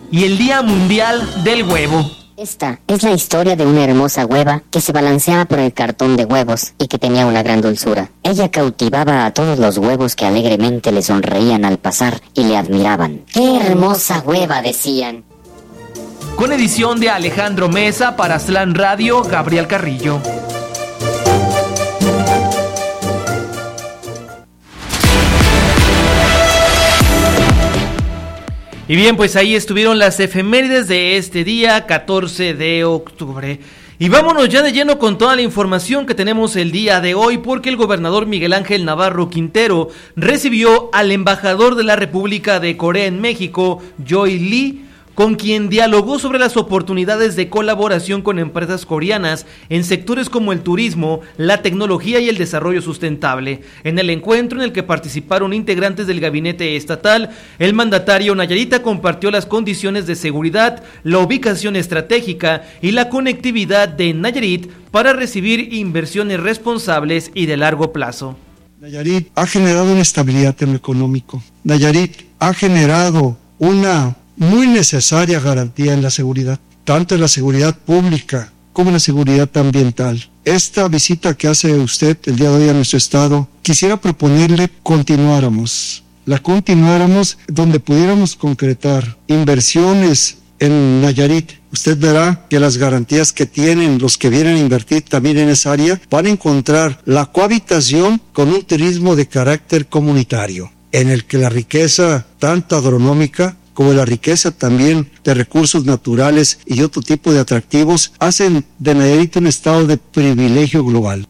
y el Día Mundial del Huevo. Esta es la historia de una hermosa hueva que se balanceaba por el cartón de huevos y que tenía una gran dulzura. Ella cautivaba a todos los huevos que alegremente le sonreían al pasar y le admiraban. ¡Qué hermosa hueva!, decían. Con edición de Alejandro Mesa para Aztlán Radio, Gabriel Carrillo. Y bien, pues ahí estuvieron las efemérides de este día, 14 de octubre. Y vámonos ya de lleno con toda la información que tenemos el día de hoy, porque el gobernador Miguel Ángel Navarro Quintero recibió al embajador de la República de Corea en México, Joy Lee, con quien dialogó sobre las oportunidades de colaboración con empresas coreanas en sectores como el turismo, la tecnología y el desarrollo sustentable. En el encuentro en el que participaron integrantes del gabinete estatal, el mandatario nayarita compartió las condiciones de seguridad, la ubicación estratégica y la conectividad de Nayarit para recibir inversiones responsables y de largo plazo. Nayarit ha generado una estabilidad en lo económico. Nayarit ha generado una muy necesaria garantía en la seguridad, tanto en la seguridad pública como en la seguridad ambiental. Esta visita que hace usted el día de hoy a nuestro estado, quisiera proponerle la continuáramos donde pudiéramos concretar inversiones en Nayarit. Usted verá que las garantías que tienen los que vienen a invertir también en esa área van a encontrar la cohabitación con un turismo de carácter comunitario, en el que la riqueza tanto agronómica como la riqueza también de recursos naturales y otro tipo de atractivos, hacen de Nayarit un estado de privilegio global.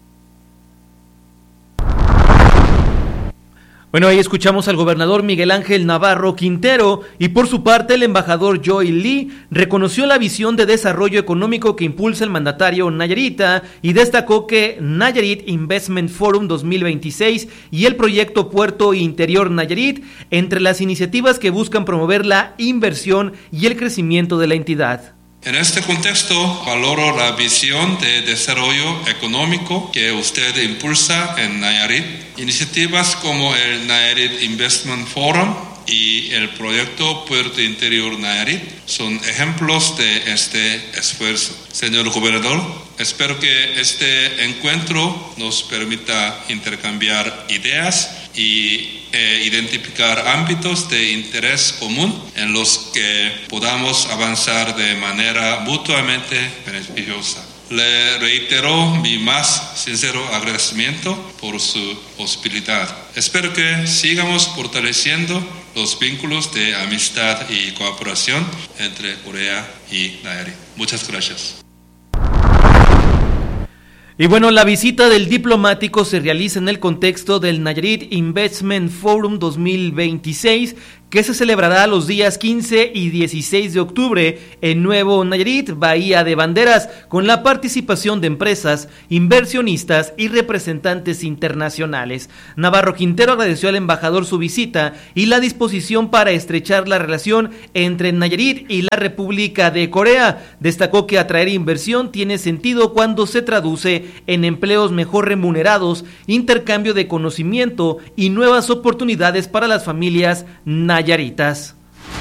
Bueno, ahí escuchamos al gobernador Miguel Ángel Navarro Quintero y por su parte el embajador Joy Lee reconoció la visión de desarrollo económico que impulsa el mandatario nayarita y destacó que Nayarit Investment Forum 2026 y el proyecto Puerto Interior Nayarit entre las iniciativas que buscan promover la inversión y el crecimiento de la entidad. En este contexto, valoro la visión de desarrollo económico que usted impulsa en Nayarit. Iniciativas como el Nayarit Investment Forum y el proyecto Puerto Interior Nayarit son ejemplos de este esfuerzo. Señor gobernador, espero que este encuentro nos permita intercambiar ideas y identificar ámbitos de interés común en los que podamos avanzar de manera mutuamente beneficiosa. Le reitero mi más sincero agradecimiento por su hospitalidad. Espero que sigamos fortaleciendo los vínculos de amistad y cooperación entre Corea y Nayarit. Muchas gracias. Y bueno, la visita del diplomático se realiza en el contexto del Nayarit Investment Forum 2026, que se celebrará los días 15 y 16 de octubre en Nuevo Nayarit, Bahía de Banderas, con la participación de empresas, inversionistas y representantes internacionales. Navarro Quintero agradeció al embajador su visita y la disposición para estrechar la relación entre Nayarit y la República de Corea. Destacó que atraer inversión tiene sentido cuando se traduce en empleos mejor remunerados, intercambio de conocimiento y nuevas oportunidades para las familias nayaritas.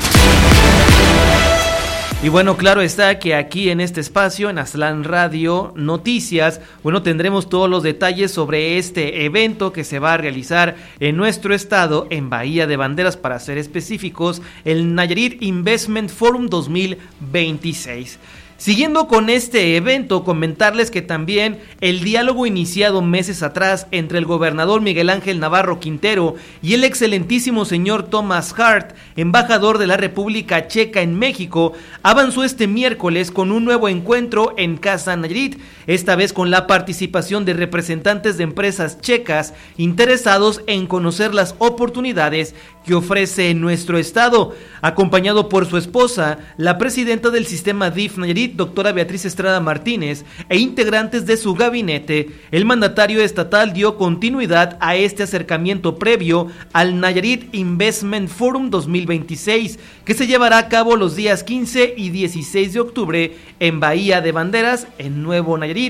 Y bueno, claro está que aquí en este espacio, en Aztlán Radio Noticias, bueno, tendremos todos los detalles sobre este evento que se va a realizar en nuestro estado, en Bahía de Banderas, para ser específicos, el Nayarit Investment Forum 2026. Siguiendo con este evento, comentarles que también el diálogo iniciado meses atrás entre el gobernador Miguel Ángel Navarro Quintero y el excelentísimo señor Thomas Hart, embajador de la República Checa en México, avanzó este miércoles con un nuevo encuentro en Casa Nayarit, esta vez con la participación de representantes de empresas checas interesados en conocer las oportunidades que ofrece nuestro estado. Acompañado por su esposa, la presidenta del sistema DIF Nayarit, doctora Beatriz Estrada Martínez, e integrantes de su gabinete, el mandatario estatal dio continuidad a este acercamiento previo al Nayarit Investment Forum 2026, que se llevará a cabo los días 15 y 16 de octubre en Bahía de Banderas, en Nuevo Nayarit.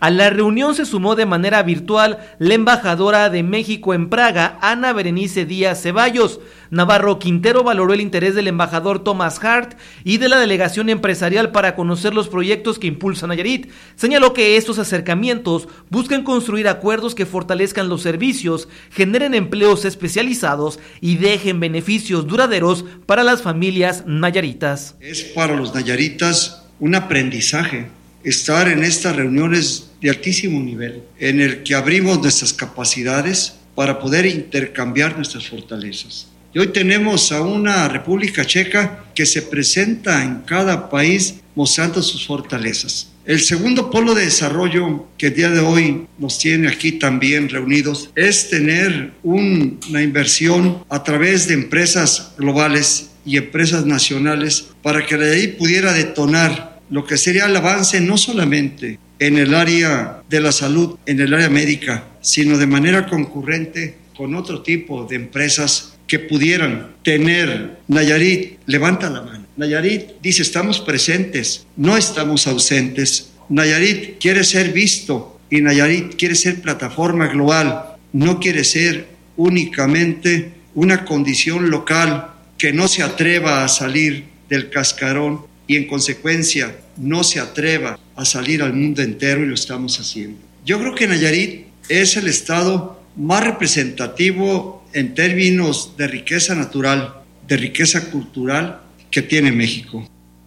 A la reunión se sumó de manera virtual la embajadora de México en Praga, Ana Berenice Díaz Ceballos. Navarro Quintero valoró el interés del embajador Thomas Hart y de la delegación empresarial para conocer los proyectos que impulsa Nayarit. Señaló que estos acercamientos buscan construir acuerdos que fortalezcan los servicios, generen empleos especializados y dejen beneficios duraderos para las familias nayaritas. Es para los nayaritas un aprendizaje estar en estas reuniones de altísimo nivel, en el que abrimos nuestras capacidades para poder intercambiar nuestras fortalezas. Y hoy tenemos a una República Checa que se presenta en cada país mostrando sus fortalezas. El segundo polo de desarrollo que el día de hoy nos tiene aquí también reunidos es tener una inversión a través de empresas globales y empresas nacionales para que de ahí pudiera detonar lo que sería el avance no solamente en el área de la salud, en el área médica, sino de manera concurrente con otro tipo de empresas que pudieran tener. Nayarit levanta la mano. Nayarit dice: estamos presentes, no estamos ausentes. Nayarit quiere ser visto y Nayarit quiere ser plataforma global, no quiere ser únicamente una condición local que no se atreva a salir del cascarón y en consecuencia no se atreva a salir al mundo entero, y lo estamos haciendo. Yo creo que Nayarit es el estado más representativo en términos de riqueza natural, de riqueza cultural que tiene México.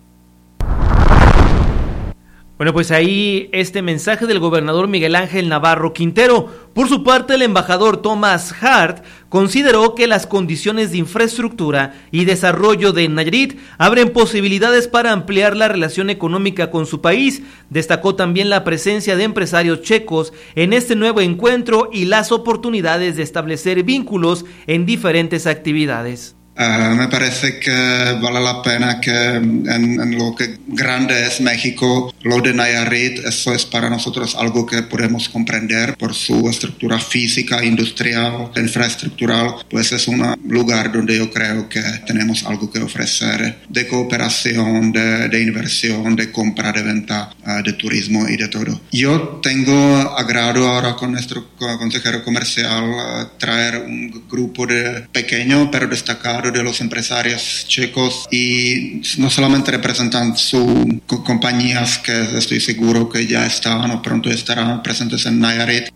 Bueno, pues ahí este mensaje del gobernador Miguel Ángel Navarro Quintero. Por su parte, el embajador Thomas Hart consideró que las condiciones de infraestructura y desarrollo de Nayarit abren posibilidades para ampliar la relación económica con su país. Destacó también la presencia de empresarios checos en este nuevo encuentro y las oportunidades de establecer vínculos en diferentes actividades. Me parece que vale la pena que en lo que grande es México, lo de Nayarit, eso es para nosotros algo que podemos comprender por su estructura física, industrial, infraestructural, pues es un lugar donde yo creo que tenemos algo que ofrecer de cooperación, de inversión, de compra, de venta, de turismo y de todo. Yo tengo agrado ahora con nuestro consejero comercial traer un grupo pequeño pero destacado de los empresarios checos, y no solamente representan sus compañías que estoy seguro que ya estaban o pronto estarán presentes en Nayarit.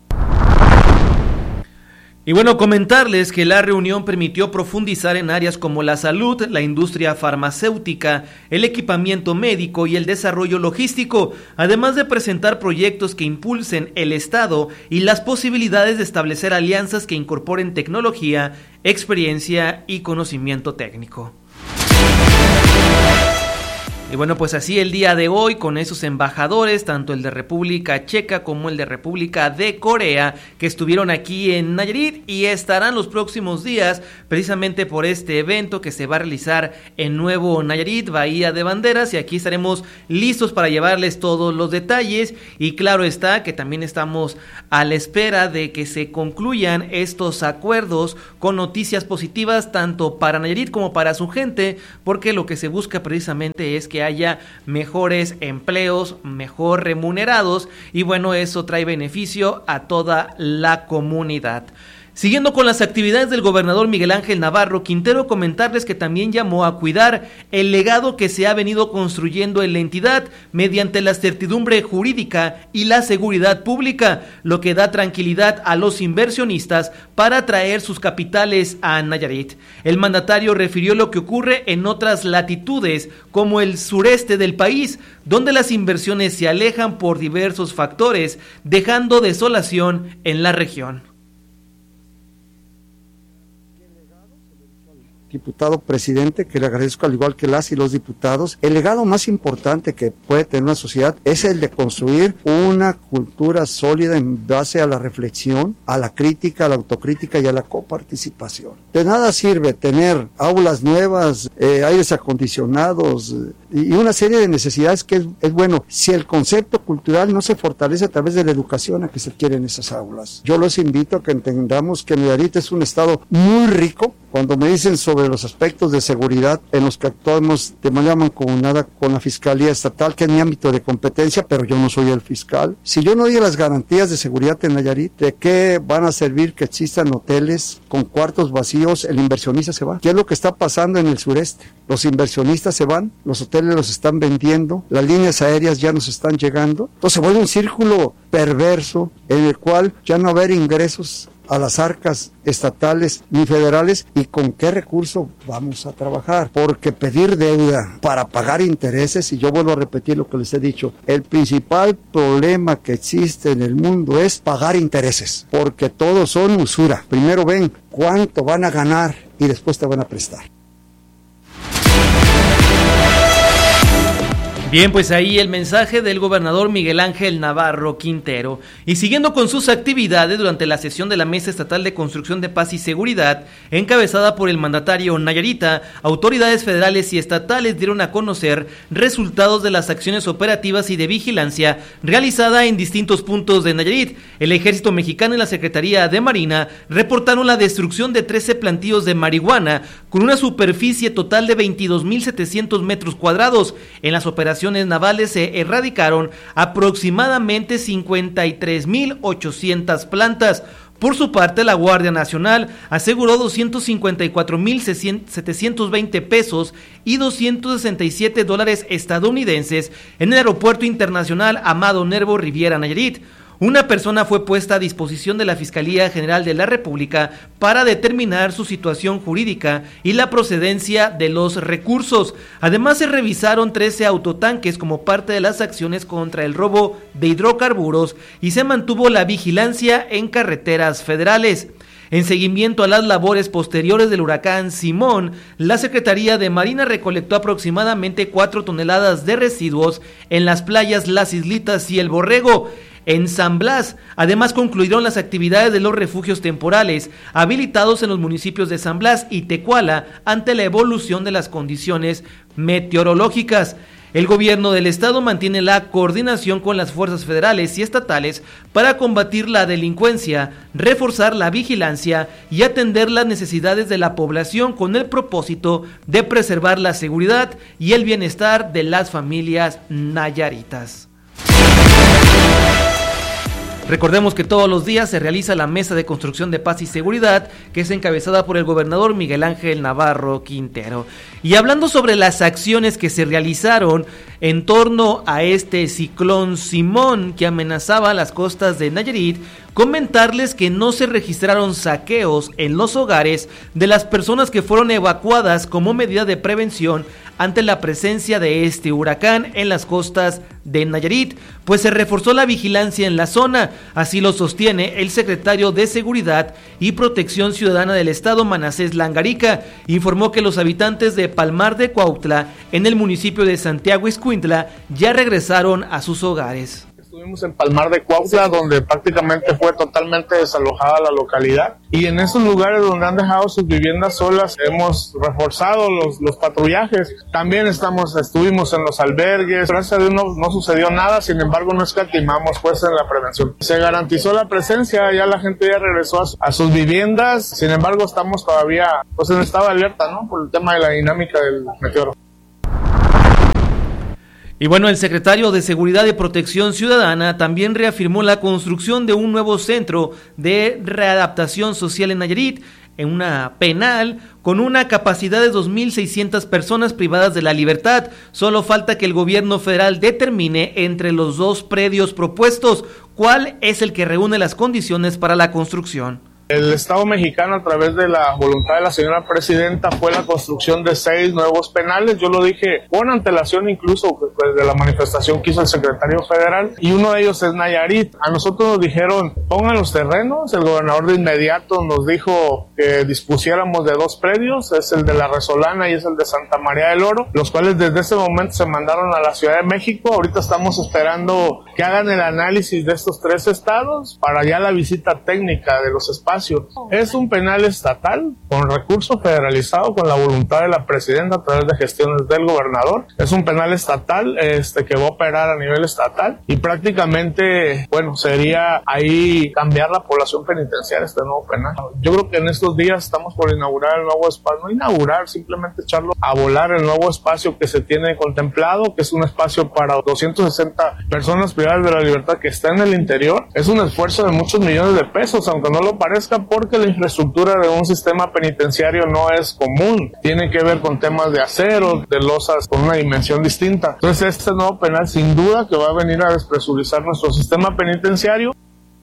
Y bueno, comentarles que la reunión permitió profundizar en áreas como la salud, la industria farmacéutica, el equipamiento médico y el desarrollo logístico, además de presentar proyectos que impulsen el Estado y las posibilidades de establecer alianzas que incorporen tecnología, experiencia y conocimiento técnico. Y bueno, pues así el día de hoy con esos embajadores, tanto el de República Checa como el de República de Corea, que estuvieron aquí en Nayarit y estarán los próximos días precisamente por este evento que se va a realizar en Nuevo Nayarit, Bahía de Banderas, y aquí estaremos listos para llevarles todos los detalles. Y claro está que también estamos a la espera de que se concluyan estos acuerdos con noticias positivas tanto para Nayarit como para su gente, porque lo que se busca precisamente es que haya mejores empleos, mejor remunerados, y bueno, eso trae beneficio a toda la comunidad. Siguiendo con las actividades del gobernador Miguel Ángel Navarro Quintero, comentarles que también llamó a cuidar el legado que se ha venido construyendo en la entidad mediante la certidumbre jurídica y la seguridad pública, lo que da tranquilidad a los inversionistas para traer sus capitales a Nayarit. El mandatario refirió lo que ocurre en otras latitudes, como el sureste del país, donde las inversiones se alejan por diversos factores, dejando desolación en la región. Diputado presidente, que le agradezco al igual que las y los diputados. El legado más importante que puede tener una sociedad es el de construir una cultura sólida en base a la reflexión, a la crítica, a la autocrítica y a la coparticipación. De nada sirve tener aulas nuevas, aires acondicionados, y una serie de necesidades que es bueno. Si el concepto cultural no se fortalece a través de la educación a que se quiere en esas aulas. Yo los invito a que entendamos que Nayarit es un estado muy rico. Cuando me dicen sobre los aspectos de seguridad en los que actuamos de manera mancomunada con la Fiscalía Estatal, que es mi ámbito de competencia, pero yo no soy el fiscal. Si yo no doy las garantías de seguridad en Nayarit, ¿de qué van a servir que existan hoteles con cuartos vacíos? El inversionista se va. ¿Qué es lo que está pasando en el sureste? Los inversionistas se van, los hoteles los están vendiendo, las líneas aéreas ya nos están llegando. Entonces se vuelve un círculo perverso en el cual ya no va a haber ingresos a las arcas estatales ni federales. ¿Y con qué recurso vamos a trabajar? Porque pedir deuda para pagar intereses, y yo vuelvo a repetir lo que les he dicho, el principal problema que existe en el mundo es pagar intereses, porque todos son usura. Primero ven cuánto van a ganar y después te van a prestar. Bien, pues ahí el mensaje del gobernador Miguel Ángel Navarro Quintero. Y siguiendo con sus actividades durante la sesión de la Mesa Estatal de Construcción de Paz y Seguridad, encabezada por el mandatario nayarita, autoridades federales y estatales dieron a conocer resultados de las acciones operativas y de vigilancia realizada en distintos puntos de Nayarit. El Ejército Mexicano y la Secretaría de Marina reportaron la destrucción de 13 plantíos de marihuana con una superficie total de 22.700 metros cuadrados. En las operaciones navales se erradicaron aproximadamente 53.800 plantas. Por su parte, la Guardia Nacional aseguró 254.720 pesos y $267 estadounidenses en el Aeropuerto Internacional Amado Nervo Riviera Nayarit. Una persona fue puesta a disposición de la Fiscalía General de la República para determinar su situación jurídica y la procedencia de los recursos. Además, se revisaron 13 autotanques como parte de las acciones contra el robo de hidrocarburos y se mantuvo la vigilancia en carreteras federales. En seguimiento a las labores posteriores del huracán Simón, la Secretaría de Marina recolectó aproximadamente 4 toneladas de residuos en las playas Las Islitas y El Borrego. En San Blas, además concluyeron las actividades de los refugios temporales habilitados en los municipios de San Blas y Tecuala ante la evolución de las condiciones meteorológicas. El gobierno del estado mantiene la coordinación con las fuerzas federales y estatales para combatir la delincuencia, reforzar la vigilancia y atender las necesidades de la población con el propósito de preservar la seguridad y el bienestar de las familias nayaritas. Recordemos que todos los días se realiza la Mesa de Construcción de Paz y Seguridad, que es encabezada por el gobernador Miguel Ángel Navarro Quintero. Y hablando sobre las acciones que se realizaron en torno a este ciclón Simón que amenazaba las costas de Nayarit, comentarles que no se registraron saqueos en los hogares de las personas que fueron evacuadas como medida de prevención ante la presencia de este huracán en las costas de Nayarit, pues se reforzó la vigilancia en la zona. Así lo sostiene el secretario de Seguridad y Protección Ciudadana del Estado, Manasés Langarica. Informó que los habitantes de Palmar de Cuautla, en el municipio de Santiago Ixcuintla, ya regresaron a sus hogares. Estuvimos en Palmar de Cuautla, donde prácticamente fue totalmente desalojada la localidad, y en esos lugares donde han dejado sus viviendas solas hemos reforzado los patrullajes. También estuvimos en los albergues. Gracias a Dios no sucedió nada, sin embargo no escatimamos pues en la prevención. Se garantizó la presencia, ya la gente ya regresó a sus viviendas, sin embargo estamos todavía pues en estado de alerta, ¿no? Por el tema de la dinámica del meteoro. Y bueno, el secretario de Seguridad y Protección Ciudadana también reafirmó la construcción de un nuevo centro de readaptación social en Nayarit, en una penal con una capacidad de 2.600 personas privadas de la libertad. Solo falta que el gobierno federal determine entre los dos predios propuestos cuál es el que reúne las condiciones para la construcción. El Estado mexicano, a través de la voluntad de la señora presidenta, fue la construcción de 6 nuevos penales. Yo lo dije con antelación incluso pues, de la manifestación que hizo el secretario federal, y uno de ellos es Nayarit. A nosotros nos dijeron, pongan los terrenos. El gobernador de inmediato nos dijo que dispusiéramos de 2 predios, es el de La Resolana y es el de Santa María del Oro, los cuales desde ese momento se mandaron a la Ciudad de México. Ahorita estamos esperando que hagan el análisis de estos 3 estados para ya la visita técnica de los espacios espacio. Es un penal estatal con recurso federalizado con la voluntad de la presidenta a través de gestiones del gobernador. Es un penal estatal que va a operar a nivel estatal y prácticamente, bueno, sería ahí cambiar la población penitenciaria este nuevo penal. Yo creo que en estos días estamos por inaugurar el nuevo espacio, no inaugurar, simplemente echarlo a volar, el nuevo espacio que se tiene contemplado, que es un espacio para 260 personas privadas de la libertad que está en el interior. Es un esfuerzo de muchos millones de pesos, aunque no lo parezca, porque la infraestructura de un sistema penitenciario no es común. Tiene que ver con temas de acero, de losas con una dimensión distinta. Entonces este nuevo penal sin duda que va a venir a despresurizar nuestro sistema penitenciario.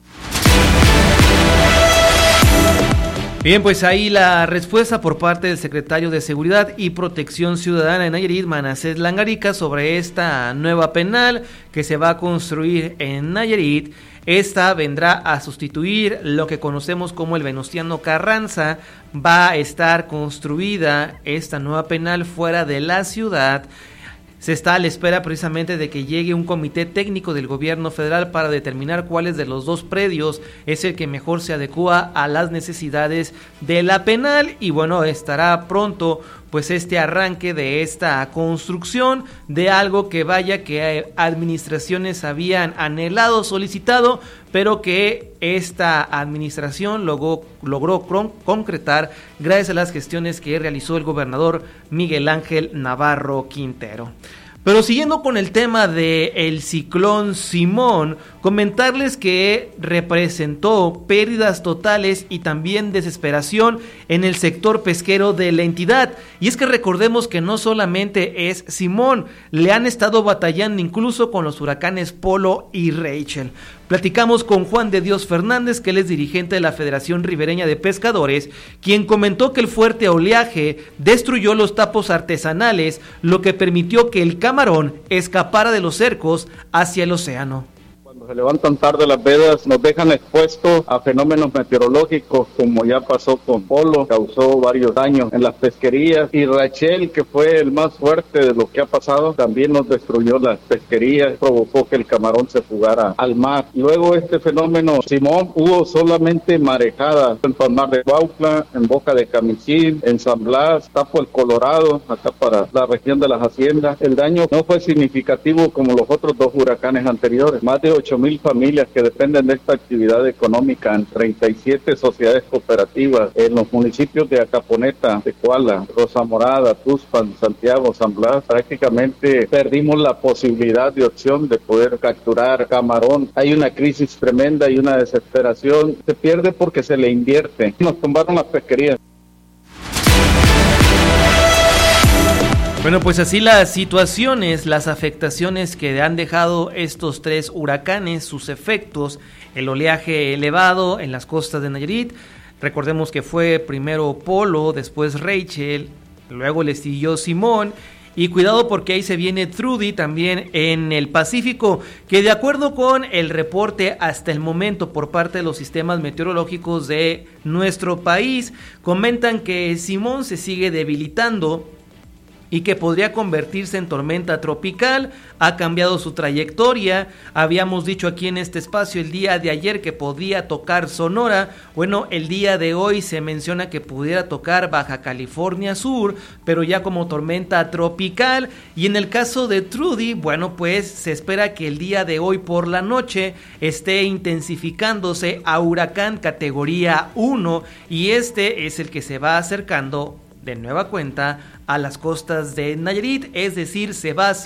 Bien, pues ahí la respuesta por parte del secretario de Seguridad y Protección Ciudadana de Nayarit, Manasés Langarica, sobre esta nueva penal que se va a construir en Nayarit. Esta vendrá a sustituir lo que conocemos como el Venustiano Carranza. Va a estar construida esta nueva penal fuera de la ciudad. Se está a la espera precisamente de que llegue un comité técnico del gobierno federal para determinar cuáles de los dos predios es el que mejor se adecua a las necesidades de la penal. Y bueno, estará pronto pues este arranque de esta construcción de algo que vaya que administraciones habían anhelado, solicitado, pero que esta administración logró concretar gracias a las gestiones que realizó el gobernador Miguel Ángel Navarro Quintero. Pero siguiendo con el tema del ciclón Simón, comentarles que representó pérdidas totales y también desesperación en el sector pesquero de la entidad. Y es que recordemos que no solamente es Simón, le han estado batallando incluso con los huracanes Polo y Rachel. Platicamos con Juan de Dios Fernández, que él es dirigente de la Federación Ribereña de Pescadores, quien comentó que el fuerte oleaje destruyó los tapos artesanales, lo que permitió que el camarón escapara de los cercos hacia el océano. Se levantan tarde las vedas, nos dejan expuestos a fenómenos meteorológicos como ya pasó con Polo, causó varios daños en las pesquerías, y Rachel, que fue el más fuerte de lo que ha pasado, también nos destruyó las pesquerías, provocó que el camarón se fugara al mar. Luego este fenómeno Simón, hubo solamente marejadas en Palmar de Cuautla, en Boca de Camichín, en San Blas, Tapo el Colorado, acá para la región de las haciendas. El daño no fue significativo como los otros dos huracanes anteriores. Más de 8,000 familias que dependen de esta actividad económica en 37 sociedades cooperativas en los municipios de Acaponeta, Tecuala, Rosa Morada, Tuxpan, Santiago, San Blas. Prácticamente perdimos la posibilidad de opción de poder capturar camarón. Hay una crisis tremenda y una desesperación. Se pierde porque se le invierte. Nos tumbaron las pesquerías. Bueno, pues así las situaciones, las afectaciones que han dejado estos tres huracanes, sus efectos, el oleaje elevado en las costas de Nayarit. Recordemos que fue primero Polo, después Rachel, luego le siguió Simón. Y cuidado porque ahí se viene Trudy también en el Pacífico, que de acuerdo con el reporte hasta el momento por parte de los sistemas meteorológicos de nuestro país, comentan que Simón se sigue debilitando y que podría convertirse en tormenta tropical. Ha cambiado su trayectoria. Habíamos dicho aquí en este espacio el día de ayer que podía tocar Sonora. Bueno, el día de hoy se menciona que pudiera tocar Baja California Sur, pero ya como tormenta tropical. Y en el caso de Trudy, bueno, pues se espera que el día de hoy por la noche esté intensificándose a huracán categoría 1, y este es el que se va acercando de nueva cuenta a las costas de Nayarit, es decir, se va